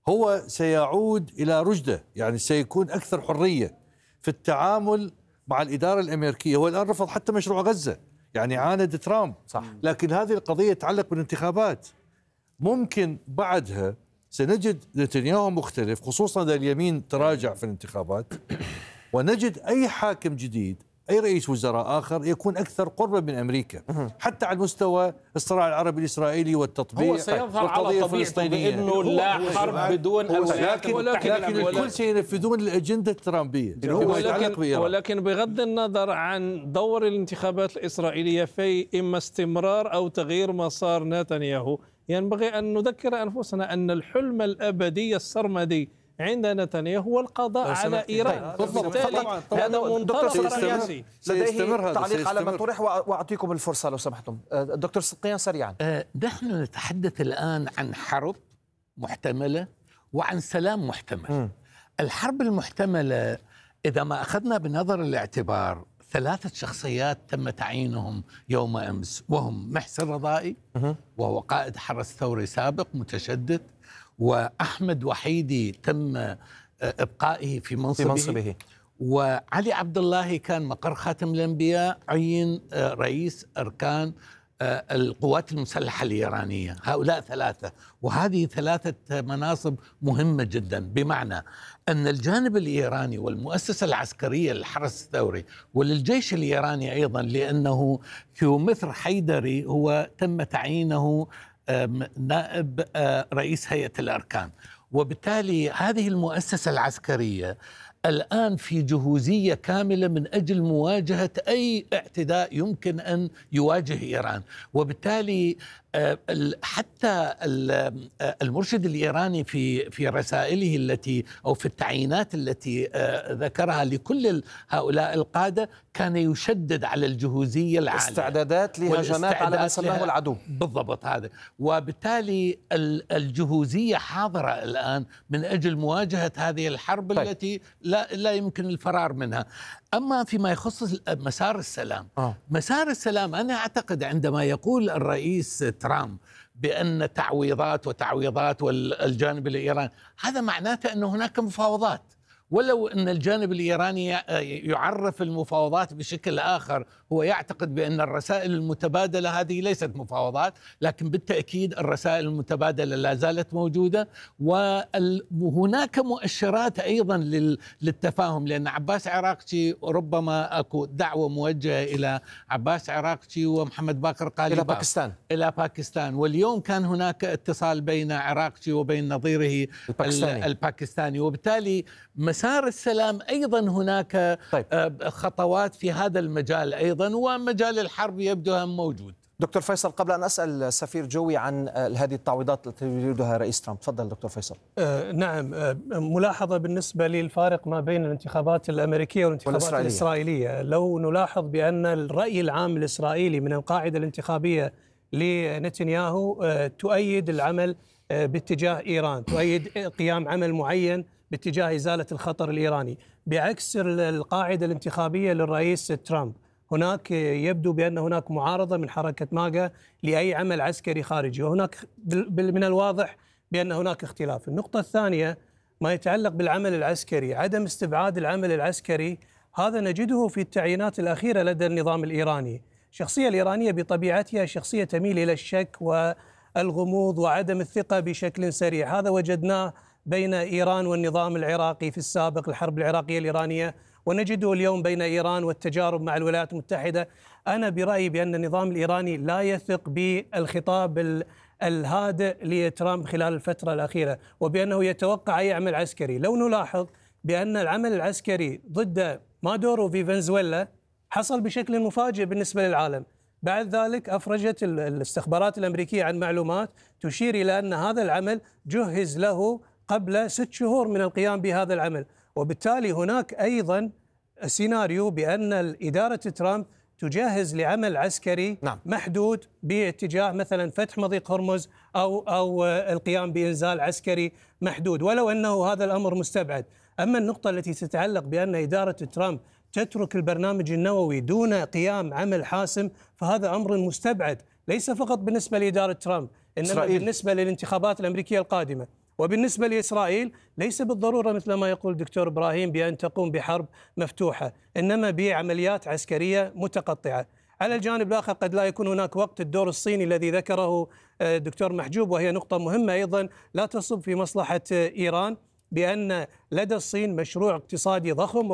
هو سيعود إلى رشده، يعني سيكون أكثر حرية في التعامل مع الإدارة الأمريكية. هو الآن رفض حتى مشروع غزة، يعني عاند ترامب، صح. لكن هذه القضية تتعلق بالانتخابات. ممكن بعدها سنجد نتنياهو مختلف، خصوصا إذا اليمين تراجع في الانتخابات، ونجد أي حاكم جديد، أي رئيس وزراء آخر يكون أكثر قربا من أمريكا، حتى على المستوى الصراع العربي الإسرائيلي والتطبيع. هو سيظهر على طبيعته بأنه لا حرب بدون الولايات المتحدة، لكن الكل سينفذون الأجندة الترامبية. ولكن بغض النظر عن دور الانتخابات الإسرائيلية في إما استمرار أو تغيير مسار نتنياهو، ينبغي أن نذكر أنفسنا أن الحلم الأبدي السرمدي عند نتنياهو هو القضاء على إيران. بالتالي هذا منطلق رئيسي. لديه تعليق على ما طرح، وأعطيكم الفرصة لو سمحتم. دكتور صدقيان سريعا. نحن نتحدث الآن عن حرب محتملة وعن سلام محتمل. الحرب المحتملة إذا ما أخذنا بنظر الاعتبار 3 شخصيات تم تعيينهم يوم أمس، وهم محسن رضائي وهو قائد حرس ثوري سابق متشدد، وأحمد وحيدي تم إبقائه في منصبه، وعلي عبد الله كان مقر خاتم الأنبياء عين رئيس أركان القوات المسلحة الإيرانية. هؤلاء 3، وهذه 3 مناصب مهمة جدا، بمعنى أن الجانب الإيراني والمؤسسة العسكرية للحرس الثوري وللجيش الإيراني أيضا، لأنه كيومتر حيدري هو تم تعيينه نائب رئيس هيئة الأركان، وبالتالي هذه المؤسسة العسكرية الآن في جهوزية كاملة من أجل مواجهة أي اعتداء يمكن أن يواجه إيران. وبالتالي حتى المرشد الإيراني في رسائله التي أو في التعيينات التي ذكرها لكل هؤلاء القادة كان يشدد على الجهوزية العالية، استعدادات لهجمات على ما سماه العدو. بالضبط هذا. وبالتالي الجهوزية حاضرة الآن من أجل مواجهة هذه الحرب التي لا يمكن الفرار منها. أما فيما يخص مسار السلام، مسار السلام أنا أعتقد عندما يقول الرئيس ترامب بأن تعويضات والجانب الإيراني، هذا معناته أن هناك مفاوضات، ولو أن الجانب الإيراني يعرف المفاوضات بشكل آخر. هو يعتقد بأن الرسائل المتبادلة هذه ليست مفاوضات، لكن بالتأكيد الرسائل المتبادلة لا زالت موجودة، وهناك مؤشرات أيضا للتفاهم، لأن عباس عراقچي ربما أكو دعوة موجهة إلى عباس عراقچي ومحمد باقر قالباف إلى باكستان، واليوم كان هناك اتصال بين عراقچي وبين نظيره الباكستاني. وبالتالي مسار السلام أيضا هناك خطوات في هذا المجال أيضا، ومجال الحرب يبدو موجود. دكتور فيصل، قبل أن أسأل السفير جوي عن هذه التعويضات التي يريدها رئيس ترامب، تفضل دكتور فيصل. نعم، ملاحظة بالنسبة للفارق ما بين الانتخابات الأمريكية والانتخابات الإسرائيلية. لو نلاحظ بأن الرأي العام الإسرائيلي من القاعدة الانتخابية لنتنياهو تؤيد العمل باتجاه إيران، تؤيد قيام عمل معين باتجاه إزالة الخطر الإيراني، بعكس القاعدة الانتخابية للرئيس ترامب. هناك يبدو بأن هناك معارضة من حركة ماغا لأي عمل عسكري خارجي، وهناك من الواضح بأن هناك اختلاف. النقطة الثانية ما يتعلق بالعمل العسكري، عدم استبعاد العمل العسكري، هذا نجده في التعيينات الأخيرة لدى النظام الإيراني. الشخصية الإيرانية بطبيعتها شخصية تميل إلى الشك والغموض وعدم الثقة بشكل سريع. هذا وجدناه بين إيران والنظام العراقي في السابق، الحرب العراقية الإيرانية، ونجده اليوم بين إيران والتجارب مع الولايات المتحدة. أنا برأيي بأن النظام الإيراني لا يثق بالخطاب الهادئ لترامب خلال الفترة الأخيرة، وبأنه يتوقع أي عمل عسكري. لو نلاحظ بأن العمل العسكري ضد مادورو في فنزويلا حصل بشكل مفاجئ بالنسبة للعالم. بعد ذلك أفرجت الاستخبارات الأمريكية عن معلومات تشير إلى أن هذا العمل جهز له قبل 6 شهور من القيام بهذا العمل. وبالتالي هناك أيضا سيناريو بأن إدارة ترامب تجهز لعمل عسكري محدود باتجاه مثلا فتح مضيق هرمز أو القيام بإنزال عسكري محدود، ولو أنه هذا الأمر مستبعد. أما النقطة التي تتعلق بأن إدارة ترامب تترك البرنامج النووي دون قيام عمل حاسم، فهذا أمر مستبعد، ليس فقط بالنسبة لإدارة ترامب، إنما بالنسبة للانتخابات الأمريكية القادمة. وبالنسبة لإسرائيل ليس بالضرورة مثل ما يقول الدكتور إبراهيم بأن تقوم بحرب مفتوحة، إنما بعمليات عسكرية متقطعة. على الجانب الآخر قد لا يكون هناك وقت الدور الصيني الذي ذكره الدكتور محجوب، وهي نقطة مهمة أيضا لا تصب في مصلحة إيران، بأن لدى الصين مشروع اقتصادي ضخم